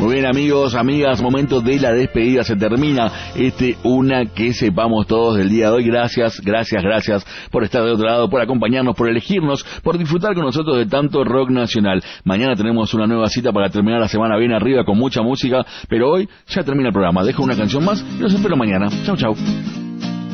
Muy bien, amigos, amigas, momento de la despedida. Se termina Una que sepamos todos del día de hoy. Gracias por estar de otro lado, por acompañarnos, por elegirnos, por disfrutar con nosotros de tanto rock nacional. Mañana tenemos una nueva cita para terminar la semana bien arriba con mucha música, pero hoy ya termina el programa. Dejo una canción más y los espero mañana. Chau, chau.